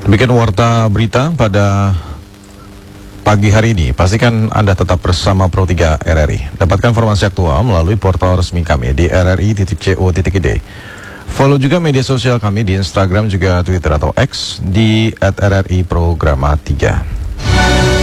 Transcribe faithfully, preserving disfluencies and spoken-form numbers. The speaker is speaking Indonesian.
Demikian warta berita pada pagi hari ini. Pastikan Anda tetap bersama Pro tiga R R I. Dapatkan informasi aktual melalui portal resmi kami di r r i titik co titik i d. Follow juga media sosial kami di Instagram juga Twitter atau X di at r r i programa tiga.